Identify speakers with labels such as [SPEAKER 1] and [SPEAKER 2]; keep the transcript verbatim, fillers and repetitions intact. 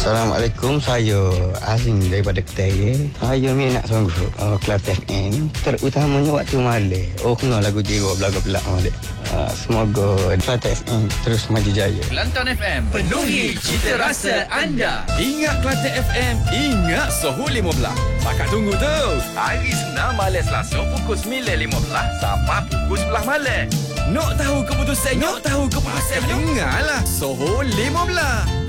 [SPEAKER 1] Assalamualaikum, saya Azim daripada Ketaya. Saya minat sungguh uh, Kelantan F M, terutamanya waktu malam. Oh, kena lagu jiwa belagak-belak malam. Uh, semoga Kelantan F M terus maju jaya.
[SPEAKER 2] Kelantan F M, penuhi cita rasa anda.
[SPEAKER 3] Ingat Kelantan F M, ingat Soho lima belas. Bakal tunggu tu. Hari Senin malam Selasa pukul sembilan lima belas sampai pukul sebelas malam. Nak tahu keputusan? Nak tahu keputusan? Dengarlah Soho lima belas.